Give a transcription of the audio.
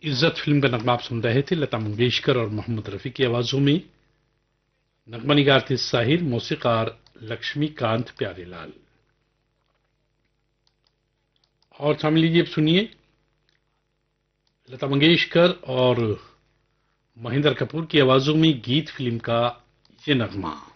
इज्जत फिल्म का नगमा आप सुन रहे थे, लता मंगेशकर और मोहम्मद रफी की आवाजों में। नगमा निगार थे साहिर, मौसीकार लक्ष्मीकांत प्यारेलाल। और शामिल लीजिए, अब सुनिए लता मंगेशकर और महेंद्र कपूर की आवाजों में गीत फिल्म का ये नगमा।